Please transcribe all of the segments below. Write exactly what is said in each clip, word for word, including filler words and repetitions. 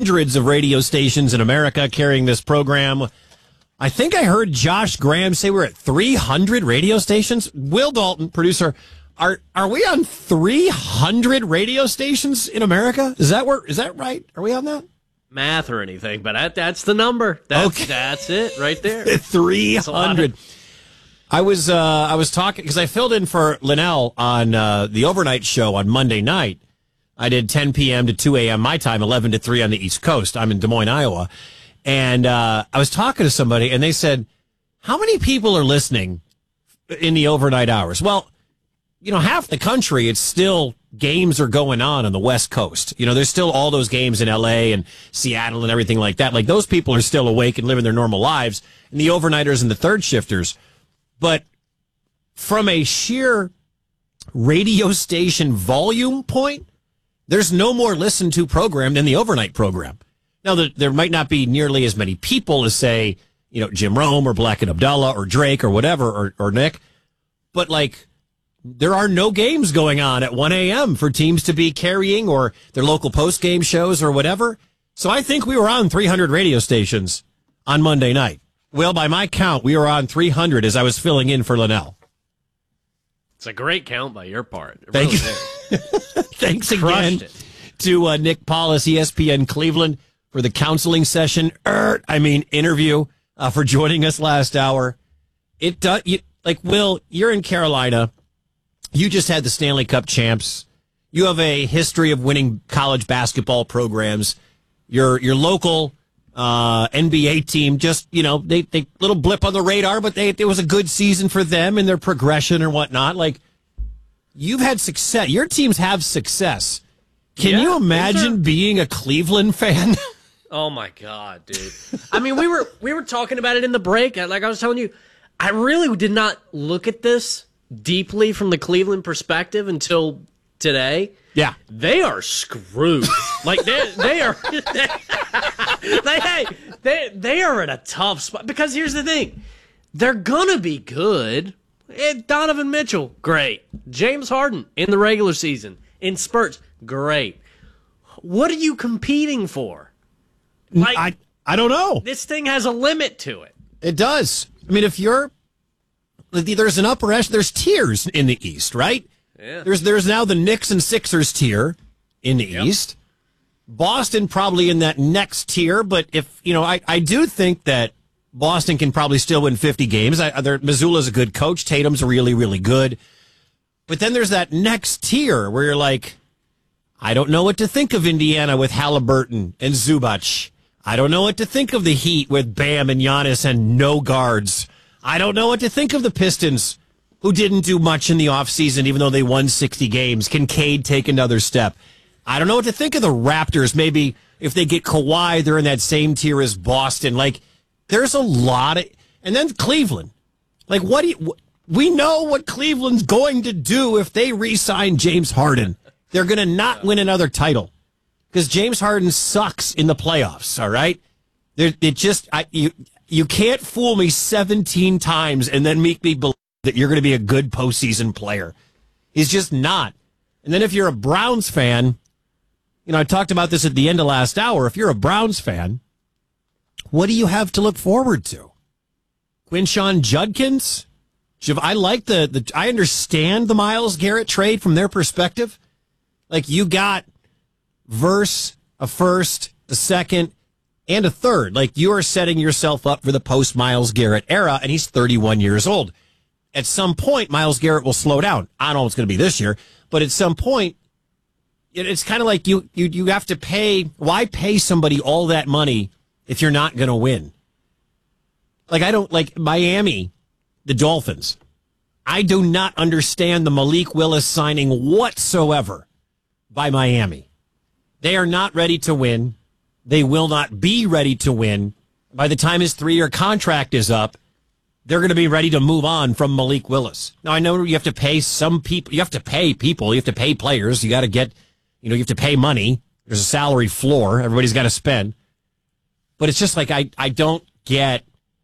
hundreds of radio stations in America carrying this program. I think I heard Josh Graham say we're at three hundred radio stations. Will Dalton, producer, are are we on three hundred radio stations in America? Is that where, is that right? Are we on that? Math or anything, but that, that's the number. That's, okay. That's it right there. three hundred. I was uh, I was talking because I filled in for Linnell on uh, the overnight show on Monday night. I did ten p.m. to two a.m. my time, eleven to three on the East Coast. I'm in Des Moines, Iowa. And uh, I was talking to somebody, and they said, how many people are listening in the overnight hours? Well, you know, half the country, it's still games are going on on the West Coast. You know, there's still all those games in L A and Seattle and everything like that. Like, those people are still awake and living their normal lives, and the overnighters and the third shifters. But from a sheer radio station volume point, there's no more listened to program than the overnight program. Now, the, there might not be nearly as many people as, say, you know, Jim Rome or Black and Abdallah or Drake or whatever, or, or Nick. But, like, there are no games going on at one a.m. for teams to be carrying, or their local post-game shows or whatever. So I think we were on three hundred radio stations on Monday night. Well, by my count, we were on three hundred as I was filling in for Linnell. It's a great count by your part. It Thank really you. is. Thanks Crushed again it. to uh, Nick Paulus, E S P N Cleveland, for the counseling session. Er, I mean, interview uh, for joining us last hour. It does, you, like, Will, you're in Carolina. You just had the Stanley Cup champs. You have a history of winning college basketball programs. Your your local uh, N B A team just, you know, they they little blip on the radar, but they it was a good season for them and their progression and whatnot. Like, you've had success. Your teams have success. Can Yeah, you imagine are- being a Cleveland fan? Oh my God, dude! I mean, we were we were talking about it in the break. Like I was telling you, I really did not look at this deeply from the Cleveland perspective until today. Yeah, they are screwed. Like they they are they, they they they are in a tough spot because here's the thing: they're gonna be good. Eh, Donovan Mitchell, great. James Harden in the regular season in spurts, great. What are you competing for? Like, I I don't know. This thing has a limit to it. It does. I mean, if you're there's an upper echelon, there's tiers in the East, right? Yeah. There's there's now the Knicks and Sixers tier in the Yep. East. Boston probably in that next tier, but if you know, I, I do think that Boston can probably still win fifty games. I, Missoula's a good coach. Tatum's really really good. But then there's that next tier where you're like, I don't know what to think of Indiana with Halliburton and Zubac. I don't know what to think of the Heat with Bam and Giannis and no guards. I don't know what to think of the Pistons, who didn't do much in the offseason, even though they won sixty games. Can Cade take another step? I don't know what to think of the Raptors. Maybe if they get Kawhi, they're in that same tier as Boston. Like, there's a lot of... And then Cleveland. Like, what do you... We know what Cleveland's going to do if they re-sign James Harden. They're going to not win another title because James Harden sucks in the playoffs. All right, There, it just I, you you can't fool me seventeen times and then make me believe that you're going to be a good postseason player. He's just not. And then if you're a Browns fan, you know I talked about this at the end of last hour. If you're a Browns fan, what do you have to look forward to? Quinshon Judkins? I like the the. I understand the Myles Garrett trade from their perspective. Like, you got verse, a first, a second, and a third. Like, you are setting yourself up for the post-Myles Garrett era, and he's thirty-one years old. At some point, Myles Garrett will slow down. I don't know if it's going to be this year, but at some point, it, it's kind of like you, you, you have to pay. Why pay somebody all that money if you're not going to win? Like, I don't, like, Miami, the Dolphins. I do not understand the Malik Willis signing whatsoever by Miami. They are not ready to win. They will not be ready to win. By the time his three-year contract is up, they're going to be ready to move on from Malik Willis. Now, I know you have to pay some people. You have to pay people. You have to pay players. You got to get, you know, you have to pay money. There's a salary floor. Everybody's got to spend. But it's just like, I, I don't get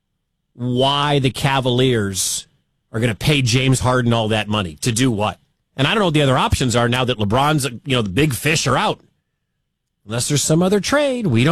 why the Cavaliers are going to pay James Harden all that money. To do what? And I don't know what the other options are now that LeBron's, you know, the big fish are out. Unless there's some other trade. We don't.